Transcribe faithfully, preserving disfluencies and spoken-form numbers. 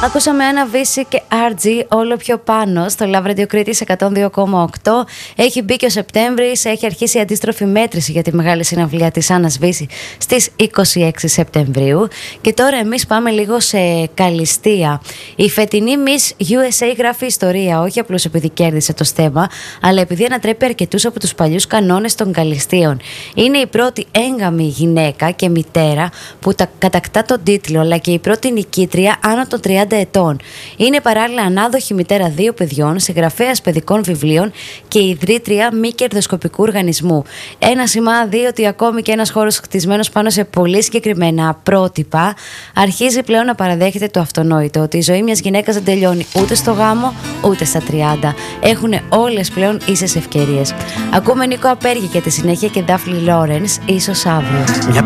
Ακούσαμε ένα Βύση και αρ τζι όλο πιο πάνω στο Love Radio Κρήτης εκατόν δύο κόμμα οκτώ. Έχει μπει και ο Σεπτέμβρης, έχει αρχίσει η αντίστροφη μέτρηση για τη μεγάλη συναυλία της Άννας Βύση στις είκοσι έξι Σεπτεμβρίου. Και τώρα εμείς πάμε λίγο σε καλυστία. Η φετινή Miss γιου ες έι γράφει ιστορία, όχι απλώς επειδή κέρδισε το στέμμα, αλλά επειδή ανατρέπει αρκετούς από τους παλιούς κανόνες των καλυστίων. Είναι η πρώτη έγκαμη γυναίκα και μητέρα που τα κατακτά τον τίτλο, αλλά και η πρώτη νικήτρια άνω των τριάντα ετών. Είναι παράλληλα ανάδοχη μητέρα δύο παιδιών, συγγραφέας παιδικών βιβλίων και ιδρύτρια μη κερδοσκοπικού οργανισμού. Ένα σημάδι ότι ακόμη και ένας χώρος χτισμένος πάνω σε πολύ συγκεκριμένα πρότυπα αρχίζει πλέον να παραδέχεται το αυτονόητο, ότι η ζωή μιας γυναίκας δεν τελειώνει ούτε στο γάμο ούτε στα τριάντα. Έχουν όλες πλέον ίσες ευκαιρίες. Ακούμε Νίκο Απέργη και τη συνέχεια και Ντάφνη Λόρενς, ίσως αύριο.